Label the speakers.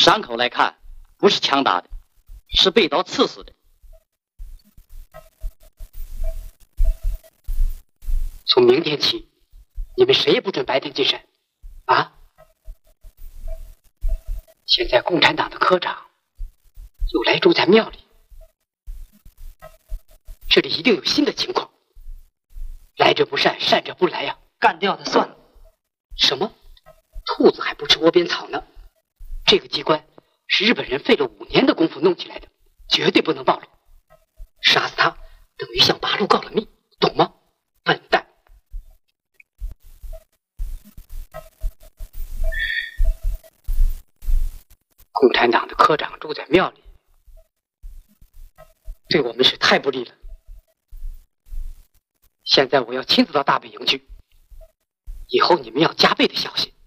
Speaker 1: 伤口来看，不是枪打的，是被刀刺死的。
Speaker 2: 从明天起，你们谁也不准白天进山，啊！现在共产党的科长又来住在庙里，这里一定有新的情况。来者不善，善者不来呀！
Speaker 3: 干掉他算了。
Speaker 2: 什么？兔子还不吃窝边草呢？这个机关是日本人费了5年的功夫弄起来的，绝对不能暴露。杀死他等于向八路告了密，懂吗？笨蛋！共产党的科长住在庙里，对我们是太不利了。现在我要亲自到大本营去，以后你们要加倍的小心。